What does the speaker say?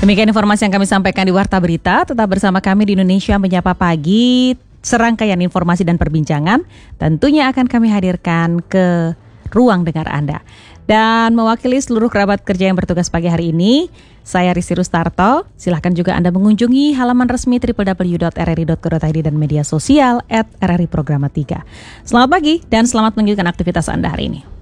Demikian informasi yang kami sampaikan di Warta Berita. Tetap bersama kami di Indonesia Menyapa Pagi. Serangkaian informasi dan perbincangan tentunya akan kami hadirkan ke ruang dengar Anda. Dan mewakili seluruh kerabat kerja yang bertugas pagi hari ini, saya Risi Rustarto. Silahkan juga Anda mengunjungi halaman resmi www.rri.co.id dan media sosial @RRI Programa 3. Selamat pagi dan selamat melanjutkan aktivitas Anda hari ini.